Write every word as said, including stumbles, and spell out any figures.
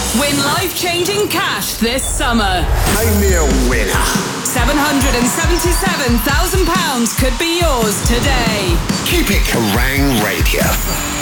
Win life-changing cash this summer. Name me a winner. seven hundred seventy-seven thousand pounds could be yours today. Keep it Kerrang Radio.